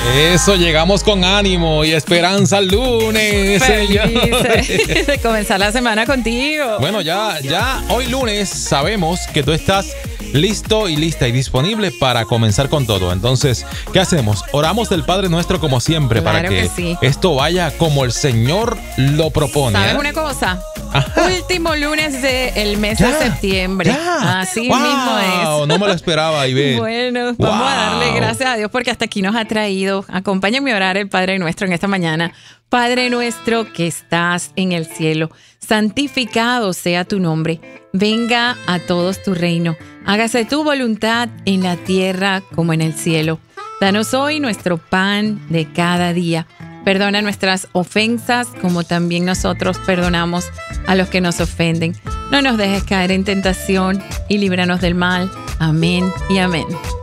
Eso, llegamos con ánimo y esperanza el lunes. Feliz de comenzar la semana contigo. Bueno, ya hoy lunes sabemos que tú estás listo y lista y disponible para comenzar con todo. Entonces, ¿qué hacemos? Oramos del Padre Nuestro como siempre, Claro para que sí. esto vaya como el Señor lo propone. ¿Sabes una cosa? Ajá. Último lunes del mes de septiembre. Así mismo es. No me lo esperaba, Ivette. Bueno, vamos a darle gracias a Dios porque hasta aquí nos ha traído. Acompáñenme a orar el Padre Nuestro en esta mañana. Padre nuestro que estás en el cielo, santificado sea tu nombre. Venga a todos tu reino. Hágase tu voluntad en la tierra como en el cielo. Danos hoy nuestro pan de cada día. Perdona nuestras ofensas como también nosotros perdonamos a los que nos ofenden. No nos dejes caer en tentación y líbranos del mal. Amén y amén.